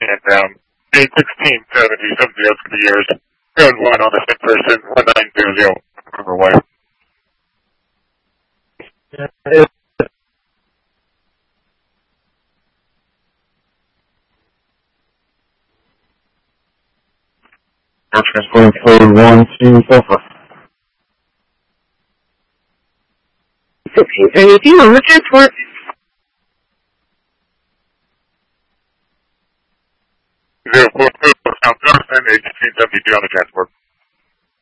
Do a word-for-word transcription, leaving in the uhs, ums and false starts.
and down. eight sixteen seventy, seven zero for the years. Road one on the same person, one nine zero zero, River Way. Transporting code one two four four. sixteen seventy-two on the transport. zero four two, South Johnson, eight sixteen seventy-two on the transport.